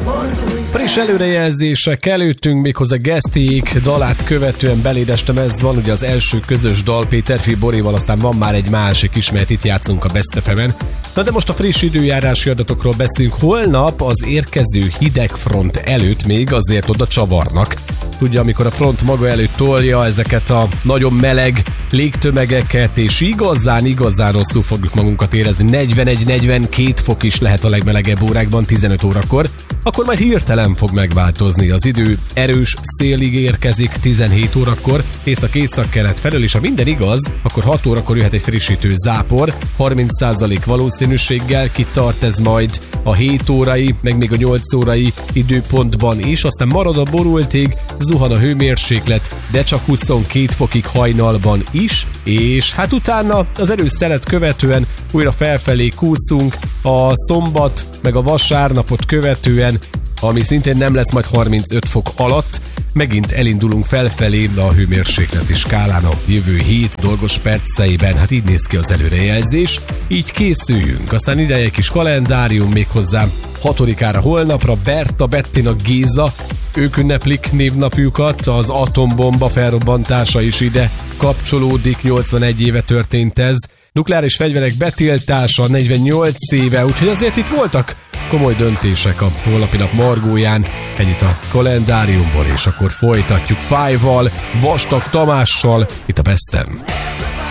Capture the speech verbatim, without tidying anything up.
Friss előrejelzések előttünk, méghozzá Gesztiék dalát követően belédestem, ez van ugye az első közös dal Péterfi Borival, aztán van már egy másik is, mert itt játszunk a Best ef emen. Na de most a friss időjárási adatokról beszélünk. Holnap az érkező hidegfront előtt még azért oda csavarnak. Tudja, amikor a front maga előtt tolja ezeket a nagyon meleg légtömegeket, és igazán, igazán rosszul fogjuk magunkat érezni. negyvenegy-negyvenkét fok is lehet a legmelegebb órákban, tizenöt órakor. Akkor majd hirtelen fog megváltozni az idő. Erős szélig érkezik tizenhét órakor, észak-észak-kelet felől, és ha minden igaz, akkor hat órakor jöhet egy frissítő zápor, harminc százalék valószínűséggel kitart ez majd a hét órai, meg még a nyolc órai időpontban is, aztán marad a borultig, zuhan a hőmérséklet, de csak huszonkét fokig hajnalban is, és hát utána az erős szelet követően újra felfelé kúszunk, a szombat meg a vasárnapot követően, ami szintén nem lesz majd harmincöt fok alatt, megint elindulunk felfelé a hőmérsékleti skálán a jövő hét dolgos perceiben. Hát így néz ki az előrejelzés, így készüljünk. Aztán ide egy kis kalendárium, méghozzá hatodikára holnapra Berta, Bettina, Géza, ők ünneplik névnapjukat, az atombomba felrobbantása is ide kapcsolódik, nyolcvanegy éve történt ez. Nukleáris fegyverek betiltása negyvennyolc éve, úgyhogy azért itt voltak komoly döntések a holnapi nap margóján. Ennyit a kalendáriumból, és akkor folytatjuk Five-val, Vastag Tamással, itt a Besten.